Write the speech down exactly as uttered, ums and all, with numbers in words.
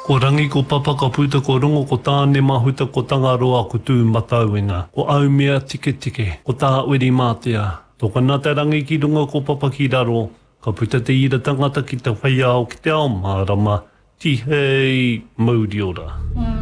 Ko rangi ko papa ka puta ko rongo ko tāne mahuta ko tangaroa ko tū matauenga. Ko au mea tike tike, ko tā uri mātea. Tōka nā te rangi ki runga ko papa ki raro, ka puta te ira tangata ki te whaiao ki te ao mārama, ti hei mauri ora. Mm.